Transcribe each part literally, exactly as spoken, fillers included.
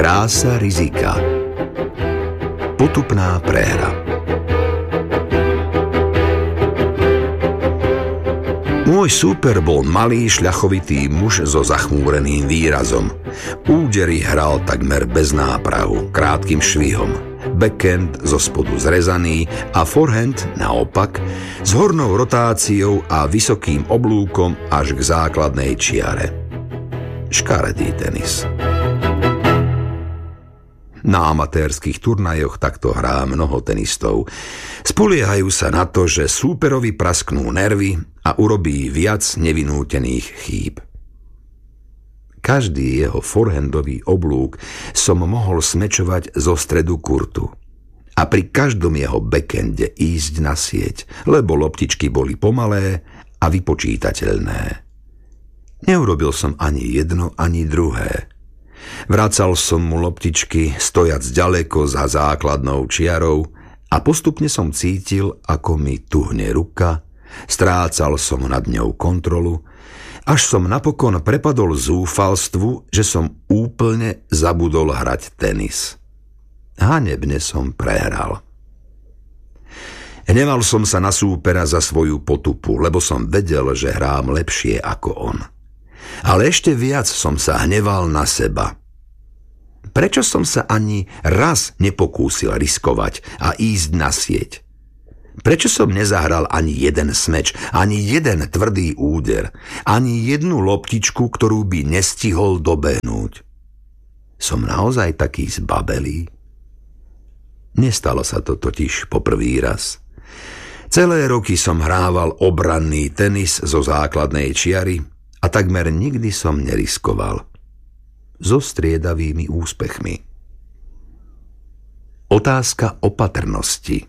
Krása rizika. Potupná prehra. Môj súper bol malý, šľachovitý muž so zachmúreným výrazom. Údery hral takmer bez nápravu, krátkym švihom. Backhand zo spodu zrezaný a forehand, naopak, s hornou rotáciou a vysokým oblúkom až k základnej čiare. Škaredý tenis. Na amatérskych turnajoch takto hrá mnoho tenistov. Spoliehajú sa na to, že súperovi prasknú nervy a urobí viac nevinútených chýb. Každý jeho forehandový oblúk som mohol smečovať zo stredu kurtu. A pri každom jeho backhande ísť na sieť, lebo loptičky boli pomalé a vypočítateľné. Neurobil som ani jedno, ani druhé. Vracal som mu loptičky, stojac ďaleko za základnou čiarou a postupne som cítil, ako mi tuhne ruka, strácal som nad ňou kontrolu, až som napokon prepadol zúfalstvu, že som úplne zabudol hrať tenis. Hanebne som prehral. Hneval som sa na súpera za svoju potupu, lebo som vedel, že hrám lepšie ako on. Ale ešte viac som sa hneval na seba. Prečo som sa ani raz nepokúsil riskovať a ísť na sieť? Prečo som nezahral ani jeden smeč, ani jeden tvrdý úder, ani jednu loptičku, ktorú by nestihol dobehnúť? Som naozaj taký zbabelý? Nestalo sa to totiž poprvý raz. Celé roky som hrával obranný tenis zo základnej čiary a takmer nikdy som neriskoval. So striedavými úspechmi. Otázka opatrnosti.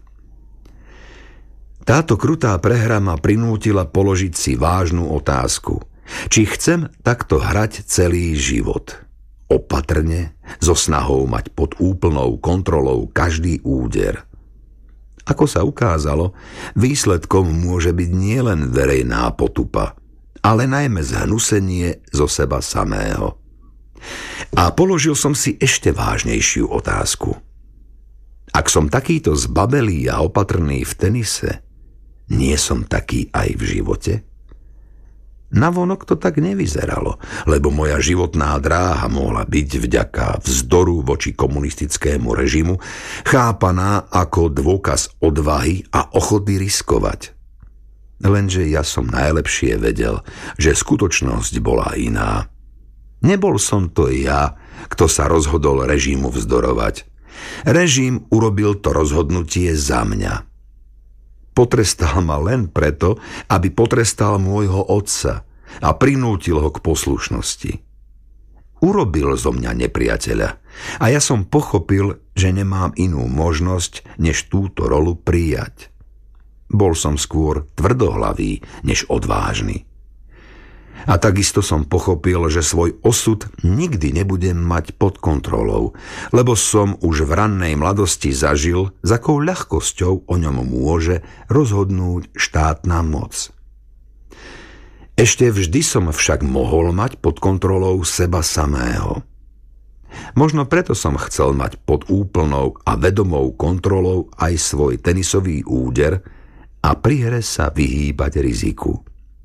Táto krutá prehra ma prinútila položiť si vážnu otázku. Či chcem takto hrať celý život? Opatrne, so snahou mať pod úplnou kontrolou každý úder. Ako sa ukázalo, výsledkom môže byť nielen verejná potupa, ale najmä zhnusenie zo seba samého. A položil som si ešte vážnejšiu otázku. Ak som takýto zbabelý a opatrný v tenise, nie som taký aj v živote? Navonok to tak nevyzeralo, lebo moja životná dráha mohla byť vďaka vzdoru voči komunistickému režimu chápaná ako dôkaz odvahy a ochoty riskovať. Lenže ja som najlepšie vedel, že skutočnosť bola iná. Nebol som to ja, kto sa rozhodol režimu vzdorovať. Režim urobil to rozhodnutie za mňa. Potrestal ma len preto, aby potrestal môjho otca a prinútil ho k poslušnosti. Urobil zo mňa nepriateľa a ja som pochopil, že nemám inú možnosť, než túto rolu prijať. Bol som skôr tvrdohlavý, než odvážny. A takisto som pochopil, že svoj osud nikdy nebudem mať pod kontrolou, lebo som už v rannej mladosti zažil, s akou ľahkosťou o ňom môže rozhodnúť štátna moc. Ešte vždy som však mohol mať pod kontrolou seba samého. Možno preto som chcel mať pod úplnou a vedomou kontrolou aj svoj tenisový úder a pri hre sa vyhýbať riziku.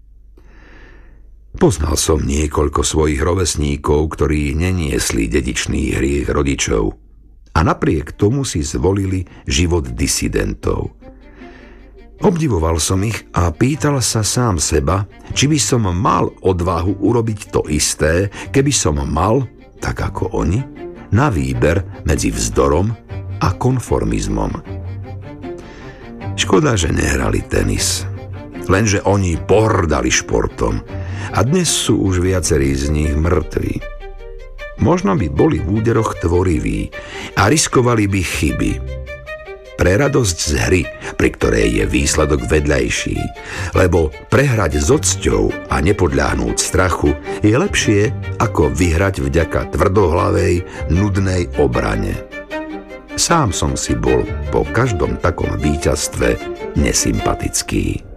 Poznal som niekoľko svojich rovesníkov, ktorí neniesli dedičný hriech rodičov a napriek tomu si zvolili život disidentov. Obdivoval som ich a pýtal sa sám seba, či by som mal odvahu urobiť to isté, keby som mal, tak ako oni, na výber medzi vzdorom a konformizmom. Škoda, že nehrali tenis, lenže oni pohrdali športom a dnes sú už viacerí z nich mŕtvi. Možno by boli v úderoch tvoriví a riskovali by chyby. Pre radosť z hry, pri ktorej je výsledok vedľajší, lebo prehrať s ocťou a nepodľahnúť strachu je lepšie ako vyhrať vďaka tvrdohlavej, nudnej obrane. Sám som si bol po každom takom víťazstve nesympatický.